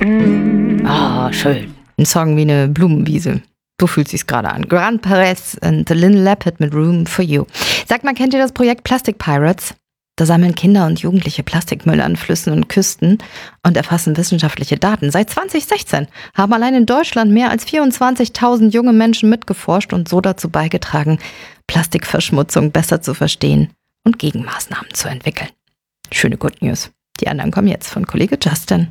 Schön. Ein Song wie eine Blumenwiese. So fühlt sich's gerade an. Grant Perez und Lynn Leppard mit Room for You. Sagt mal, kennt ihr das Projekt Plastic Pirates? Da sammeln Kinder und Jugendliche Plastikmüll an Flüssen und Küsten und erfassen wissenschaftliche Daten. Seit 2016 haben allein in Deutschland mehr als 24.000 junge Menschen mitgeforscht und so dazu beigetragen, Plastikverschmutzung besser zu verstehen und Gegenmaßnahmen zu entwickeln. Schöne Good News. Die anderen kommen jetzt von Kollege Justin.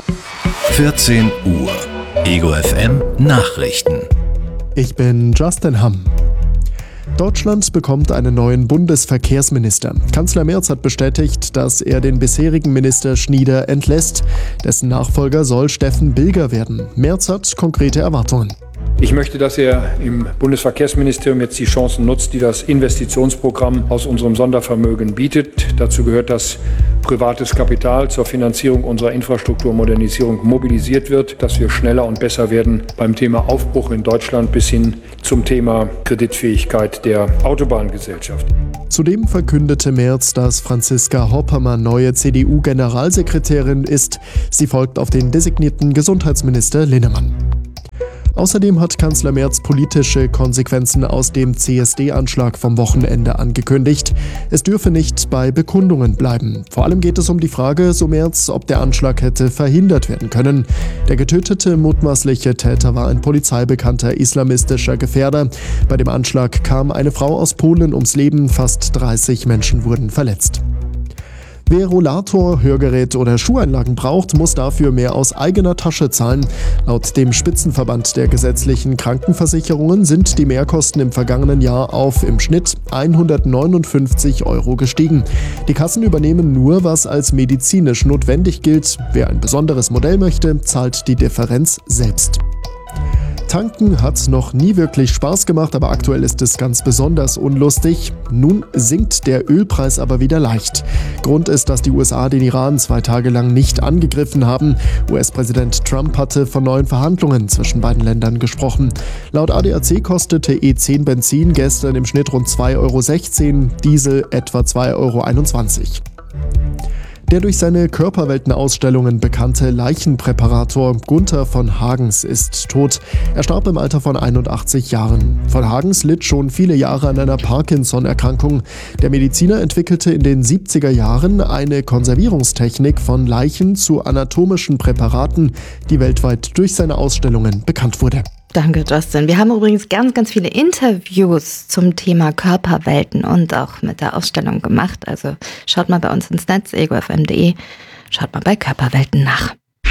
14 Uhr. Ego FM Nachrichten. Ich bin Justin Hamm. Deutschland bekommt einen neuen Bundesverkehrsminister. Kanzler Merz hat bestätigt, dass er den bisherigen Minister Schnieder entlässt. Dessen Nachfolger soll Steffen Bilger werden. Merz hat konkrete Erwartungen. Ich möchte, dass er im Bundesverkehrsministerium jetzt die Chancen nutzt, die das Investitionsprogramm aus unserem Sondervermögen bietet. Dazu gehört, dass privates Kapital zur Finanzierung unserer Infrastrukturmodernisierung mobilisiert wird, dass wir schneller und besser werden beim Thema Aufbruch in Deutschland bis hin zum Thema Kreditfähigkeit der Autobahngesellschaft. Zudem verkündete Merz, dass Franziska Hoppermann neue CDU-Generalsekretärin ist. Sie folgt auf den designierten Gesundheitsminister Linnemann. Außerdem hat Kanzler Merz politische Konsequenzen aus dem CSD-Anschlag vom Wochenende angekündigt. Es dürfe nicht bei Bekundungen bleiben. Vor allem geht es um die Frage, so Merz, ob der Anschlag hätte verhindert werden können. Der getötete mutmaßliche Täter war ein polizeibekannter islamistischer Gefährder. Bei dem Anschlag kam eine Frau aus Polen ums Leben, fast 30 Menschen wurden verletzt. Wer Rollator, Hörgerät oder Schuheinlagen braucht, muss dafür mehr aus eigener Tasche zahlen. Laut dem Spitzenverband der gesetzlichen Krankenversicherungen sind die Mehrkosten im vergangenen Jahr auf im Schnitt 159 € gestiegen. Die Kassen übernehmen nur, was als medizinisch notwendig gilt. Wer ein besonderes Modell möchte, zahlt die Differenz selbst. Tanken hat noch nie wirklich Spaß gemacht, aber aktuell ist es ganz besonders unlustig. Nun sinkt der Ölpreis aber wieder leicht. Grund ist, dass die USA den Iran 2 Tage lang nicht angegriffen haben. US-Präsident Trump hatte von neuen Verhandlungen zwischen beiden Ländern gesprochen. Laut ADAC kostete E10 Benzin gestern im Schnitt rund 2,16 €, Diesel etwa 2,21 €. Der durch seine Körperweltenausstellungen bekannte Leichenpräparator Gunther von Hagens ist tot. Er starb im Alter von 81 Jahren. Von Hagens litt schon viele Jahre an einer Parkinson-Erkrankung. Der Mediziner entwickelte in den 70er Jahren eine Konservierungstechnik von Leichen zu anatomischen Präparaten, die weltweit durch seine Ausstellungen bekannt wurde. Danke, Justin. Wir haben übrigens ganz, ganz viele Interviews zum Thema Körperwelten und auch mit der Ausstellung gemacht. Also schaut mal bei uns ins Netz, egofm.de. Schaut mal bei Körperwelten nach.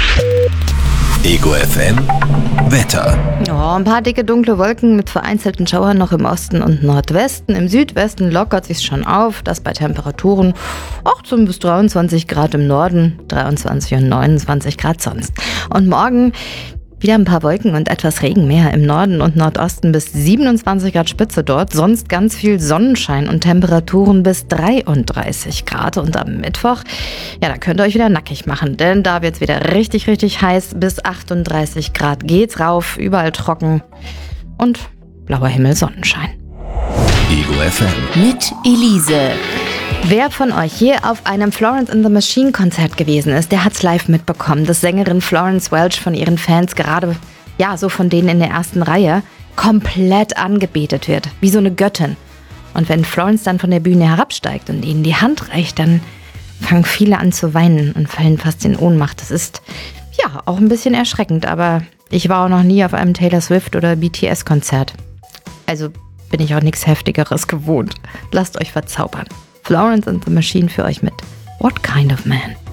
Ego FM Wetter. Ja, ein paar dicke dunkle Wolken mit vereinzelten Schauern noch im Osten und Nordwesten. Im Südwesten lockert sich's schon auf, das bei Temperaturen 18 bis 23 Grad im Norden, 23 und 29 Grad sonst. Und morgen wieder ein paar Wolken und etwas Regen mehr im Norden und Nordosten bis 27 Grad Spitze dort. Sonst ganz viel Sonnenschein und Temperaturen bis 33 Grad. Und am Mittwoch, ja, da könnt ihr euch wieder nackig machen. Denn da wird's wieder richtig, richtig heiß. Bis 38 Grad geht's rauf, überall trocken und blauer Himmel, Sonnenschein. Ego FM. Mit Elise. Wer von euch hier auf einem Florence and the Machine Konzert gewesen ist, der hat's live mitbekommen, dass Sängerin Florence Welch von ihren Fans gerade, ja, so von denen in der ersten Reihe, komplett angebetet wird, wie so eine Göttin. Und wenn Florence dann von der Bühne herabsteigt und ihnen die Hand reicht, dann fangen viele an zu weinen und fallen fast in Ohnmacht. Das ist, ja, auch ein bisschen erschreckend, aber ich war auch noch nie auf einem Taylor Swift oder BTS Konzert. Also bin ich auch nichts Heftigeres gewohnt. Lasst euch verzaubern. Florence and the Machine für euch mit What Kind of Man?